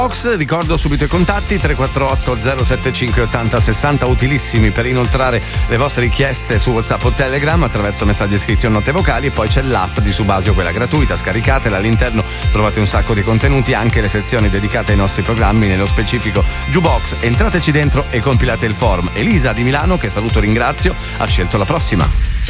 Ricordo subito i contatti: 348 075 80 60, utilissimi per inoltrare le vostre richieste su WhatsApp o Telegram attraverso messaggi scritti o note vocali. E poi c'è l'app di Subasio, quella gratuita, scaricatela. All'interno trovate un sacco di contenuti, anche le sezioni dedicate ai nostri programmi, nello specifico Jukebox. Entrateci dentro e compilate il form. Elisa di Milano, che saluto e ringrazio, ha scelto la prossima.